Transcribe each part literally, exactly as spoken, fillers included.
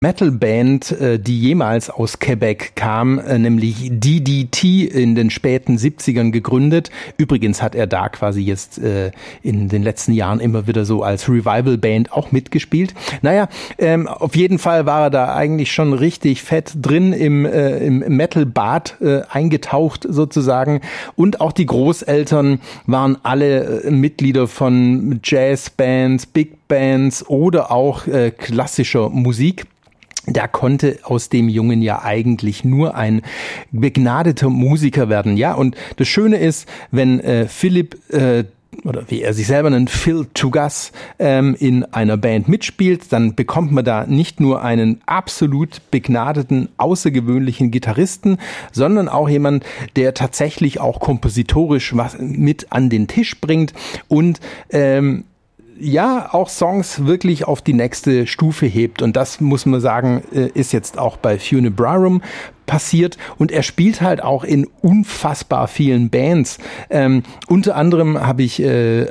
Metal-Band, die jemals aus Quebec kam, nämlich D D T, in den späten siebzigern gegründet. Übrigens hat er da quasi jetzt in den letzten Jahren immer wieder so als Revival-Band auch mitgespielt. Naja, auf jeden Fall war er da eigentlich schon richtig fett drin im, im Metal-Bad eingetaucht sozusagen. Und auch die Großeltern waren alle Mitglieder von Jazzbands, Big Bands oder auch klassischer Musik. Da konnte aus dem Jungen ja eigentlich nur ein begnadeter Musiker werden. Ja, und das Schöne ist, wenn äh, Philipp, äh, oder wie er sich selber nennt, Phil Tougas, ähm, in einer Band mitspielt, dann bekommt man da nicht nur einen absolut begnadeten, außergewöhnlichen Gitarristen, sondern auch jemand, der tatsächlich auch kompositorisch was mit an den Tisch bringt und ähm, ja, auch Songs wirklich auf die nächste Stufe hebt. Und das, muss man sagen, ist jetzt auch bei Funebrarum passiert. Und er spielt halt auch in unfassbar vielen Bands. Ähm, unter anderem habe ich äh,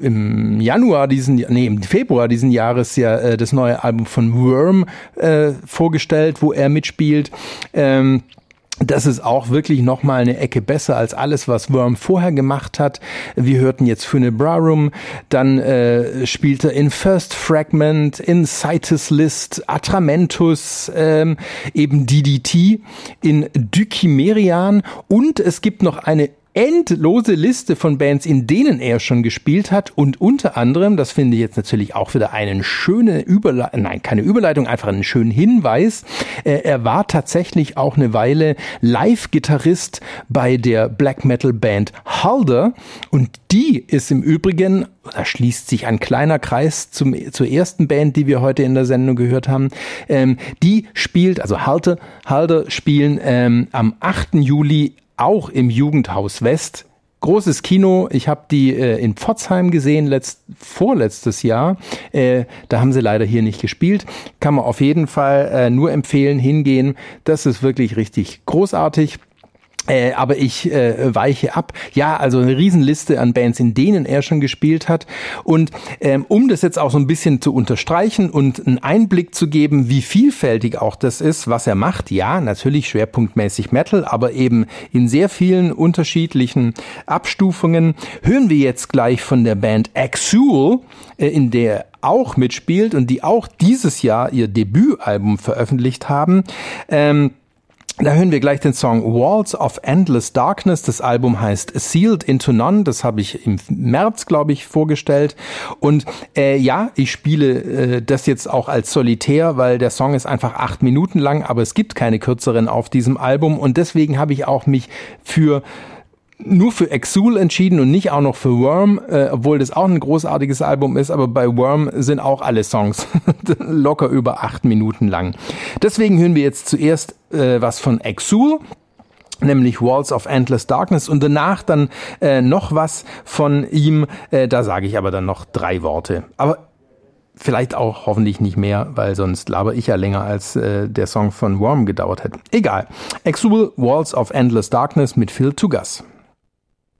im Januar diesen, nee, im Februar diesen Jahres ja äh, das neue Album von Worm äh, vorgestellt, wo er mitspielt. Ähm, Das ist auch wirklich nochmal eine Ecke besser als alles, was Worm vorher gemacht hat. Wir hörten jetzt Funebrarum, dann äh, spielt er in First Fragment, in Citus List, Atramentus, ähm, eben D D T, in Dykimerian und es gibt noch eine endlose Liste von Bands, in denen er schon gespielt hat und unter anderem, das finde ich jetzt natürlich auch wieder eine schöne Überleitung, nein, keine Überleitung, einfach einen schönen Hinweis, äh, er war tatsächlich auch eine Weile Live-Gitarrist bei der Black Metal Band Halder und die ist im Übrigen, da schließt sich ein kleiner Kreis zum, zur ersten Band, die wir heute in der Sendung gehört haben, ähm, die spielt, also Halder, Halder spielen ähm, am achten Juli auch im Jugendhaus West. Großes Kino. Ich habe die äh, in Pforzheim gesehen, letzt, vorletztes Jahr. Äh, da haben sie leider hier nicht gespielt. Kann man auf jeden Fall äh, nur empfehlen, hingehen. Das ist wirklich richtig großartig. Äh, aber ich äh, weiche ab. Ja, also eine Riesenliste an Bands, in denen er schon gespielt hat. Und ähm, um das jetzt auch so ein bisschen zu unterstreichen und einen Einblick zu geben, wie vielfältig auch das ist, was er macht. Ja, natürlich schwerpunktmäßig Metal, aber eben in sehr vielen unterschiedlichen Abstufungen. Hören wir jetzt gleich von der Band Exul, äh, in der auch mitspielt und die auch dieses Jahr ihr Debütalbum veröffentlicht haben. Ähm, Da hören wir gleich den Song Walls of Endless Darkness. Das Album heißt Sealed into None. Das habe ich im März, glaube ich, vorgestellt. Und äh, ja, ich spiele äh, das jetzt auch als Solitär, weil der Song ist einfach acht Minuten lang, aber es gibt keine kürzeren auf diesem Album. Und deswegen habe ich auch mich für nur für Exul entschieden und nicht auch noch für Worm, äh, obwohl das auch ein großartiges Album ist, aber bei Worm sind auch alle Songs locker über acht Minuten lang. Deswegen hören wir jetzt zuerst äh, was von Exul, nämlich Walls of Endless Darkness und danach dann äh, noch was von ihm, äh, da sage ich aber dann noch drei Worte. Aber vielleicht auch hoffentlich nicht mehr, weil sonst laber ich ja länger, als äh, der Song von Worm gedauert hätte. Egal. Exul, Walls of Endless Darkness mit Phil Tougas.